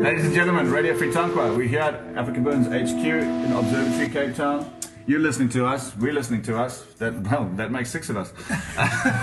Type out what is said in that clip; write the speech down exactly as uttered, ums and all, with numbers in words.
Ladies and gentlemen, Radio Free Tankwa. We're here at African Burns H Q in Observatory, Cape Town. You're listening to us. We're listening to us. That well, that makes six of us.